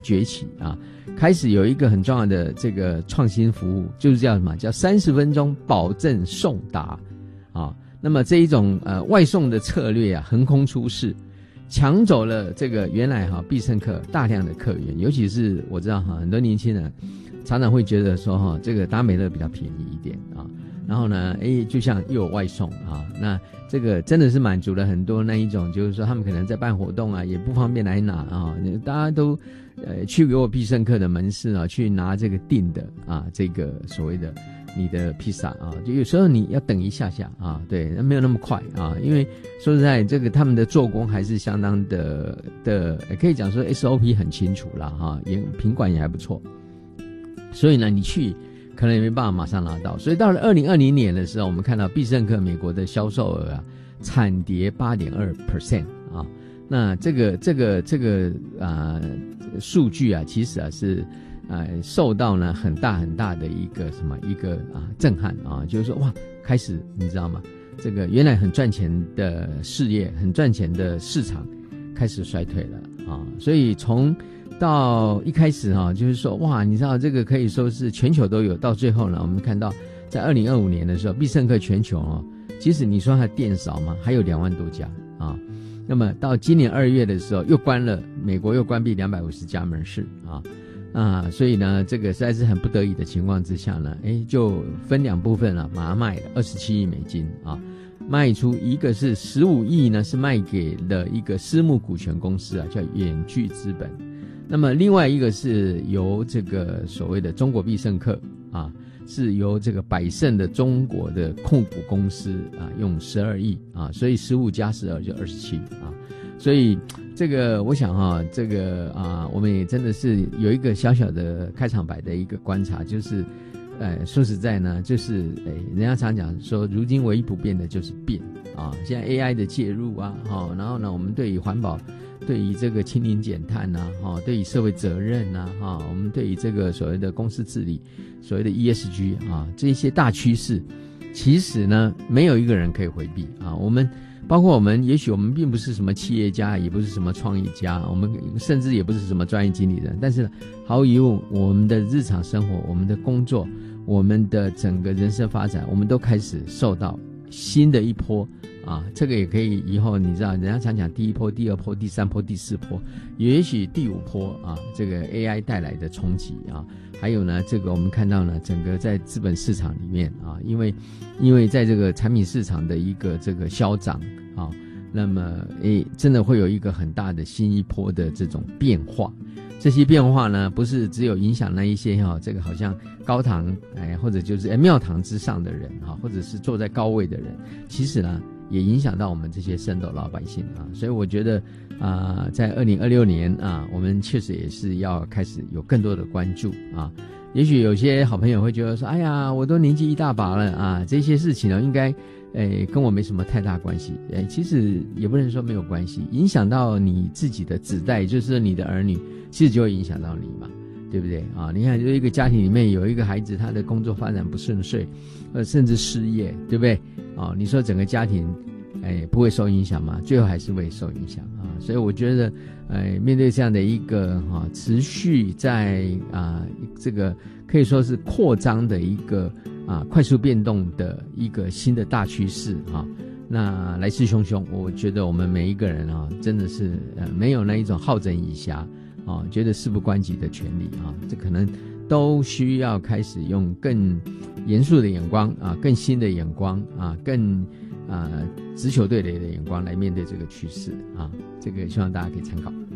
崛起啊，开始有一个很重要的这个创新服务，就是叫什么？叫30分钟保证送达啊。那么这一种外送的策略啊，横空出世，抢走了这个原来必胜客大量的客源，尤其是我知道很多年轻人常常会觉得说这个达美乐比较便宜一点啊。然后呢，就像又有外送啊，那这个真的是满足了很多那一种，就是说他们可能在办活动啊，也不方便来拿啊，大家都去给我必胜客的门市啊，去拿这个订的啊，这个所谓的你的披萨啊，就有时候你要等一下下啊，对，没有那么快啊，因为说实在，这个他们的做工还是相当的可以讲说 SOP 很清楚啦哈，也品管也还不错，所以呢，你去可能也没办法马上拿到，所以到了2020年的时候，我们看到必胜客美国的销售额啊惨跌 8.2% 啊，那这个数据啊，其实啊是受到呢很大的一个震撼啊，就是说哇，开始你知道吗？这个原来很赚钱的事业、很赚钱的市场开始衰退了啊，所以从到一开始就是说哇，你知道这个可以说是全球都有，到最后呢，我们看到在2025年的时候，必胜客全球其实你说它店少吗？还有2万多家啊。那么到今年2月的时候，又关了，美国又关闭250家门市啊，所以呢，这个实在是很不得已的情况之下呢，就分2部分了，把它卖了27亿美金啊，卖出一个是15亿呢，是卖给了一个私募股权公司啊，叫远距资本。那么另外一个是由这个所谓的中国必胜客啊，是由这个百胜的中国的控股公司啊，用12亿啊，所以15加12就27啊，所以这个我想这个我们也真的是有一个小小的开场白的一个观察，就是说实在呢，就是人家常讲说，如今唯一不变的就是变啊，现在 AI 的介入啊，然后呢，我们对于环保，对于这个清零减碳啊，对于社会责任啊，我们对于这个所谓的公司治理，所谓的 ESG 啊，这些大趋势，其实呢，没有一个人可以回避啊。我们包括我们，也许我们并不是什么企业家，也不是什么创意家，我们甚至也不是什么专业经理人，但是毫无疑问，我们的日常生活，我们的工作，我们的整个人生发展，我们都开始受到新的一波啊，这个也可以以后你知道，人家常讲第一波、第二波、第三波、第四波，也许第5波啊，这个 AI 带来的冲击啊，还有呢，这个我们看到呢，整个在资本市场里面啊，因为在这个产品市场的一个这个消长啊，那么真的会有一个很大的新一波的这种变化。这些变化呢，不是只有影响那一些这个好像高堂或者就是庙堂之上的人或者是坐在高位的人，其实呢也影响到我们这些升斗老百姓啊。所以我觉得在2026年啊，我们确实也是要开始有更多的关注啊。也许有些好朋友会觉得说，哎呀，我都年纪一大把了啊，这些事情呢应该跟我没什么太大关系。其实也不能说没有关系，影响到你自己的子代，就是你的儿女，其实就会影响到你嘛，对不对啊？你看，就一个家庭里面有一个孩子，他的工作发展不顺遂，甚至失业，对不对啊？你说整个家庭不会受影响吗？最后还是会受影响啊。所以我觉得面对这样的一个持续在这个可以说是扩张的一个快速变动的一个新的大趋势那来势汹汹，我觉得我们每一个人真的是没有那一种好整以暇觉得事不关己的权利这可能都需要开始用更严肃的眼光更新的眼光更直球对垒的眼光来面对这个趋势这个希望大家可以参考。